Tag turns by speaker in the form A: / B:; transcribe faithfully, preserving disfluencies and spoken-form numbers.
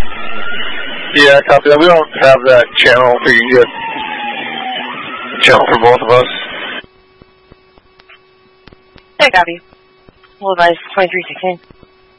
A: Yeah, copy that. We don't have that channel. We can get a channel for both of us.
B: Hey, copy. We'll advise twenty-three sixteen.